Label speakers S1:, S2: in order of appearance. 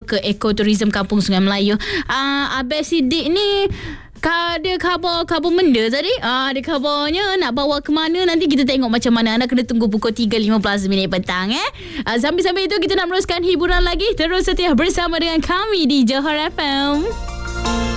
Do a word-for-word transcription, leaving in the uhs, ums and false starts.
S1: ke ekoturism Kampung Sungai Melayu. Uh, Abang Siddiq ni dia khabar-khabar benda tadi. Ah, dia khabarnya nak bawa ke mana, nanti kita tengok macam mana. Anda kena tunggu pukul tiga lima belas minit petang eh. Ah, sambil-sambil itu kita nak meneruskan hiburan lagi. Terus setia bersama dengan kami di Johor F M.